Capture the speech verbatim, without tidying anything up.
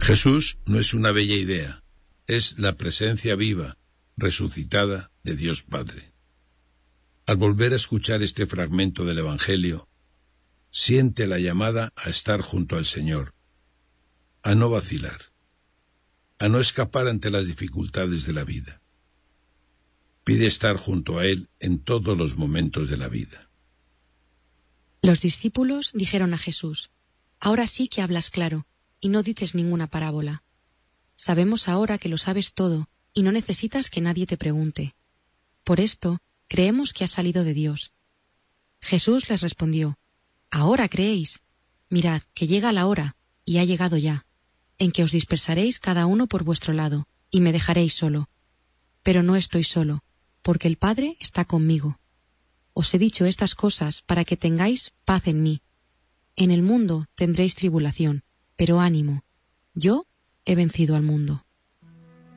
Jesús no es una bella idea, es la presencia viva, resucitada de Dios Padre. Al volver a escuchar este fragmento del Evangelio, siente la llamada a estar junto al Señor, a no vacilar, a no escapar ante las dificultades de la vida. Pide estar junto a Él en todos los momentos de la vida. Los discípulos dijeron a Jesús: «Ahora sí que hablas claro, y no dices ninguna parábola. Sabemos ahora que lo sabes todo, y no necesitas que nadie te pregunte. Por esto, creemos que has salido de Dios». Jesús les respondió: «¿Ahora creéis? Mirad, que llega la hora, y ha llegado ya, en que os dispersaréis cada uno por vuestro lado, y me dejaréis solo. Pero no estoy solo, porque el Padre está conmigo. Os he dicho estas cosas para que tengáis paz en mí. En el mundo tendréis tribulación, pero ánimo, yo he vencido al mundo».